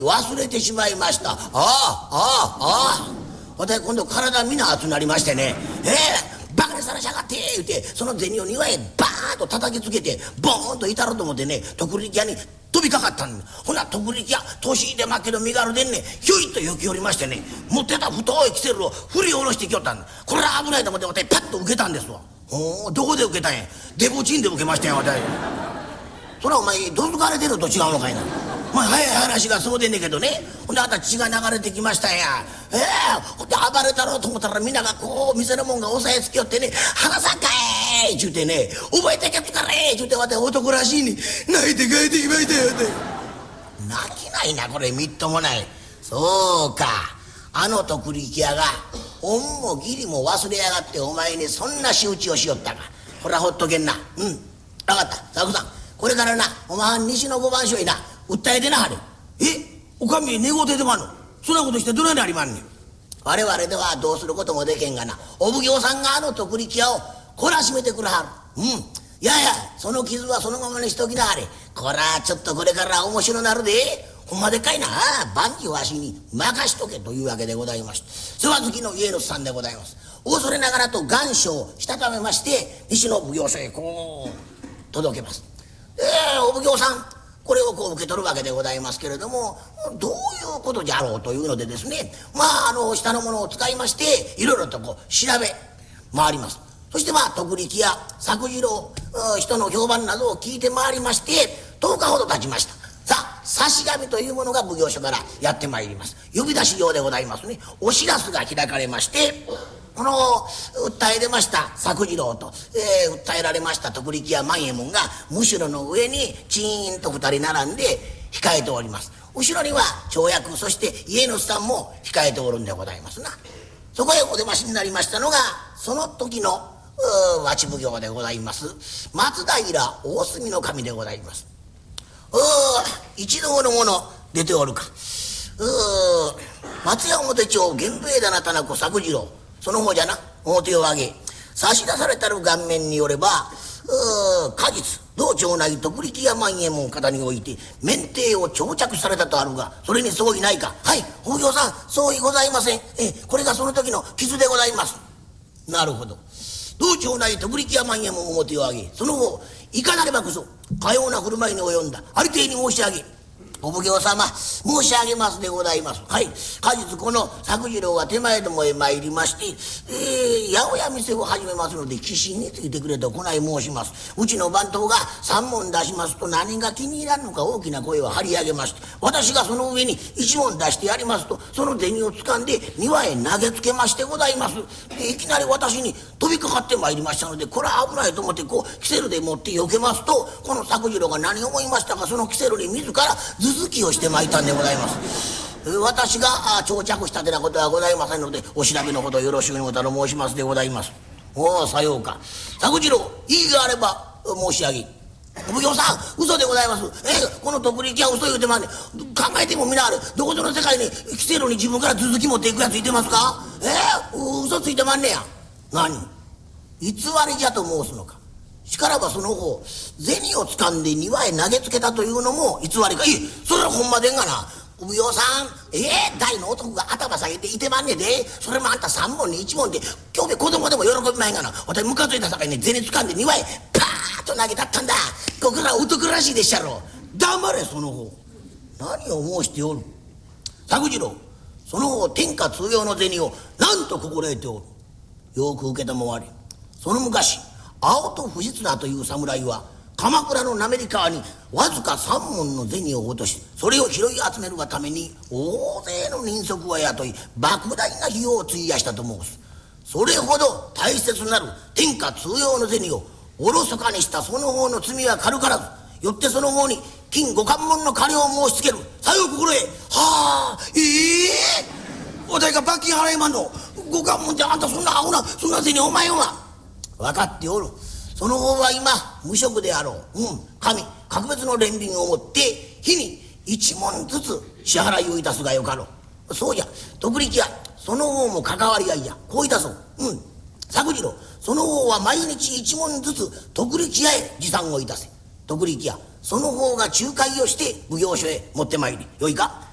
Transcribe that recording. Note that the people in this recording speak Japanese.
忘れてしまいました。私今度体みな熱なりましてね、バカにさらしやがって言うて、その銭を庭へバーンと叩きつけてボーンといたろうと思ってね、徳力屋に飛びかかったんで、ほな徳力屋年で負けど身軽でんね、ひょいっとよき寄りましてね、持ってた太いキセルを振り下ろしてきよったんで、これは危ないと思って私パッと受けたんですわ。どこで受けたんや。デブチンで受けましたよ私。そらお前どつかれてると違うのかいな。まあ早い話がそうでんねんけどね、ほんであんた血が流れてきましたんや。ほんで暴れたろうと思ったらみんながこう店のもんが押さえつけよってね、離さんかいちゅうてね、覚えてけつかれちゅうて、私男らしいに泣いて帰ってきましたよって。泣きないなこれ、みっともない。そうか、あの徳力屋が恩も義理も忘れやがってお前にそんな仕打ちをしよったか。これはほっとけんな。分かった。佐久さん、これからなお前西の御番所へな訴えてなはれ。お上に寝言でまんの。そんなことしてどないなりまんねん。我々ではどうすることもでけんがな、お奉行さんがあの徳力屋を懲らしめてくれはる。いやいや、その傷はそのままにしときなはれ。こらちょっとこれから面白なるで。ほんまでっかいな。万事わしに任しとけというわけでございまして、世話好きの家主さんでございます。恐れながらと願書をしたためまして西の奉行所へこう届けます。お奉行さんこれをこう受け取るわけでございますけれども、どういうことじゃろうというのでですね、下のものを使いましていろいろとこう調べ回ります。そして徳力や作次郎人の評判などを聞いて回りまして10日ほど経ちました。さあ差し紙というものが奉行所からやってまいります。呼び出し状でございますね。お知らすが開かれまして、この訴え出ました作次郎と、訴えられました徳力や万右衛門がむしろの上にチーンと2人並んで控えております。後ろには町役そして家主さんも控えておるんでございますな。そこへお出ましになりましたのがその時の町奉行でございます松平大隅の神でございます。一同の者出ておるか。松屋表町源兵衛棚田中作次郎、その方じゃな、表を上げ差し出されたる顔面によれば果実同町内徳力や万右衛門方において免停を長着されたとあるが、それに相違ないか。はい、奉行さん相違ございません。これがその時の傷でございます。なるほど。同町内徳力や万右衛門表を上げその後いかなればこそかような振る舞いに及んだありていに申し上げお奉行様申し上げますでございます。はい、果実この作次郎が手前どもへ参りまして、八百屋店を始めますので寄進についてくれとこない申します。うちの番頭が3文出しますと何が気に入らんのか大きな声を張り上げまして、私がその上に1文出してやりますとその銭を掴んで庭へ投げつけましてございます。いきなり私に飛びかかってまいりましたので、これは危ないと思ってこうキセルで持って避けますと、この作次郎が何を思いましたか、そのキセルに自ら続きをしてまいたんでございます。私が長着したてなことはございませんのでお調べのほどよろしゅうにお頼申しますでございます。さようか。作次郎意義があれば申し上げ。お奉行さん嘘でございます。この徳力は嘘言うてまんねん。考えてもみなあれ、どこぞの世界にキセルに自分から続き持っていくやついてますか。嘘ついてまんねや。何偽りじゃと申すのか。しからばその方銭を掴んで庭へ投げつけたというのも偽りか。それはほんまでんがな。お奉行さん大の男が頭下げていてまんねで、それもあんた3文に1文で今日で子供でも喜びまへんがな。私ムカついたさかいに銭掴んで庭へパーッと投げたったんだ。ここら男らしいでっしゃろ。黙れその方。何を申しておる。作次郎その方天下通用の銭をなんと心得ておる。よく受けたまわれ。その昔青戸藤綱という侍は鎌倉の滑川にわずか3文の銭を落とし、それを拾い集めるがために大勢の人足を雇い莫大な費用を費やしたと申す。それほど大切なる天下通用の銭をおろそかにしたその方の罪は軽からず、よってその方に金五貫文の金を申しつける。さよう心得。私が罰金払いまんの。五貫文ってあんたそんなアホなそんな銭お前は分かっておる。その方は今無職であろう。神格別の憐憫をもって日に1文ずつ支払いをいたすがよかろう。そうじゃ徳力やその方も関わり合いや。こういたそう。作次郎その方は毎日1文ずつ徳力屋へ持参をいたせ。徳力やその方が仲介をして奉行所へ持ってまいりよいか。